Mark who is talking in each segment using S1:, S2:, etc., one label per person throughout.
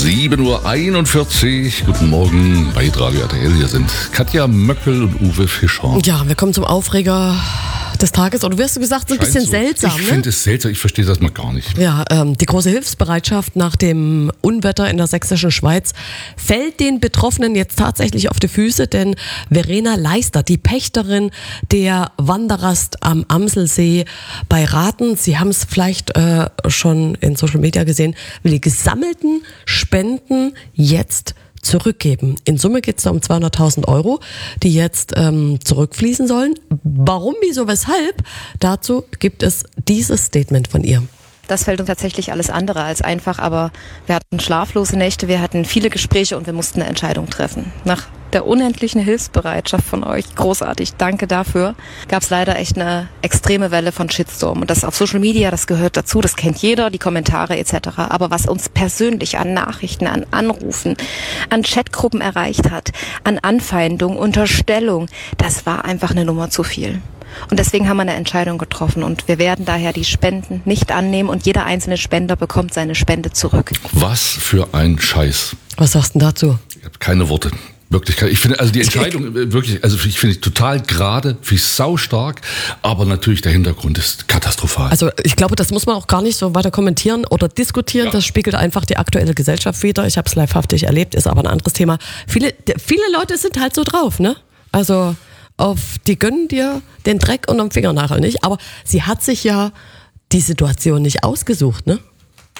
S1: 7.41 Uhr. Guten Morgen bei Radio RTL. Hier sind Katja Möckel und Uwe Fischer.
S2: Ja, wir kommen zum Aufreger des Tages. Oder wie hast du gesagt, so ein bisschen seltsam,
S1: Ich finde es seltsam, ich verstehe das mal gar nicht.
S2: Ja, die große Hilfsbereitschaft nach dem Unwetter in der sächsischen Schweiz fällt den Betroffenen jetzt tatsächlich auf die Füße, denn Verena Leister, die Pächterin der Wanderrast am Amselsee bei Rathen, Sie haben es vielleicht schon in Social Media gesehen, will die gesammelten Spenden jetzt zurückgeben. In Summe geht es da um 200.000 €, die jetzt zurückfließen sollen. Warum, wieso, weshalb? Dazu gibt es dieses Statement von ihr.
S3: Das fällt uns tatsächlich alles andere als einfach, aber wir hatten schlaflose Nächte, wir hatten viele Gespräche und wir mussten eine Entscheidung treffen. Nach der unendlichen Hilfsbereitschaft von euch, großartig, danke dafür, gab es leider echt eine extreme Welle von Shitstorm. Und das auf Social Media, das gehört dazu, das kennt jeder, die Kommentare etc. Aber was uns persönlich an Nachrichten, an Anrufen, an Chatgruppen erreicht hat, an Anfeindung, Unterstellung, das war einfach eine Nummer zu viel. Und deswegen haben wir eine Entscheidung getroffen und wir werden daher die Spenden nicht annehmen und jeder einzelne Spender bekommt seine Spende zurück.
S1: Was für ein Scheiß.
S2: Was sagst du denn dazu?
S1: Ich habe keine Worte. Wirklich, ich finde, also die Entscheidung wirklich, also ich finde total gerade, finde ich saustark, aber natürlich der Hintergrund ist katastrophal.
S2: Also ich glaube, das muss man auch gar nicht so weiter kommentieren oder diskutieren. Ja. Das spiegelt einfach die aktuelle Gesellschaft wider. Ich habe es livehaftig erlebt, ist aber ein anderes Thema. Viele Leute sind halt so drauf, ne? Also die gönnen dir den Dreck unterm Fingernagel nicht, aber sie hat sich ja die Situation nicht ausgesucht, ne?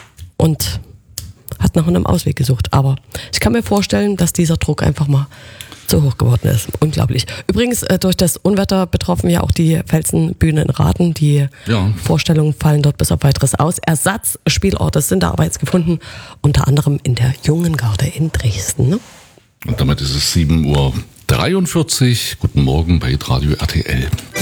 S2: Und hat nach einem Ausweg gesucht. Aber ich kann mir vorstellen, dass dieser Druck einfach mal zu hoch geworden ist. Unglaublich. Übrigens, durch das Unwetter betroffen ja auch die Felsenbühne in Rathen. Die Vorstellungen fallen dort bis auf weiteres aus. Ersatzspielorte sind da aber jetzt gefunden, unter anderem in der Jungen Garde in Dresden. Ne?
S1: Und damit ist es 7.43 Uhr. Guten Morgen bei Radio RTL.